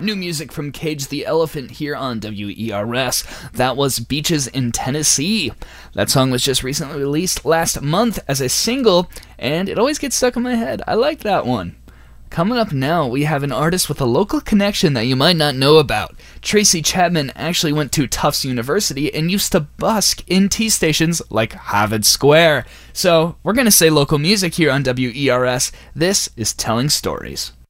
New music from Cage the Elephant here on WERS. That was Beaches in Tennessee. That song was just recently released last month as a single, and it always gets stuck in my head. I like that one. Coming up now, we have an artist with a local connection that you might not know about. Tracy Chapman actually went to Tufts University and used to busk in tea stations like Harvard Square. So, we're going to say local music here on WERS. This is Telling Stories.